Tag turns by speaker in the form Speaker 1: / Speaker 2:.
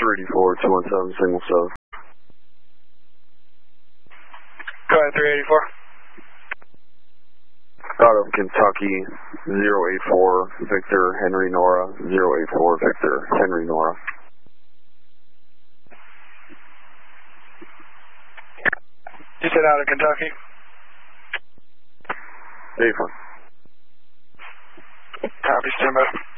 Speaker 1: 384, 217, single south.
Speaker 2: Go ahead, 384.
Speaker 1: Out of Kentucky, 084, Victor, Henry, Nora, 084, Victor, Henry, Nora.
Speaker 2: You said out of Kentucky?
Speaker 1: 84.
Speaker 2: Copy, stand by.